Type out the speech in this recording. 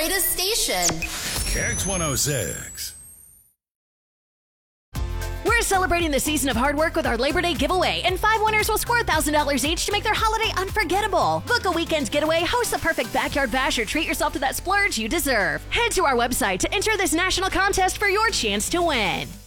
greatest station. Kicks 106. We're celebrating the season of hard work with our Labor Day giveaway, and 5 winners will score $1,000 each to make their holiday unforgettable. Book a weekend's getaway, host the perfect backyard bash, or treat yourself to that splurge you deserve. Head to our website to enter this national contest for your chance to win.